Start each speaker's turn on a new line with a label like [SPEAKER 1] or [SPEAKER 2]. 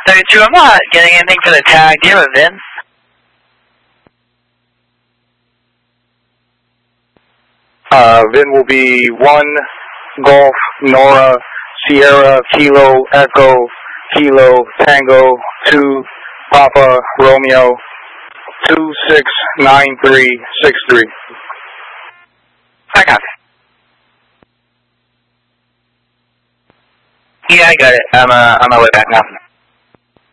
[SPEAKER 1] 32, I'm not getting anything for the tag. Do you have a VIN?
[SPEAKER 2] VIN will be 1 Golf Nora Sierra Kilo Echo Kilo Tango 2 Papa Romeo 269363.
[SPEAKER 1] I got it. Yeah, I got it. I'm on my way back now.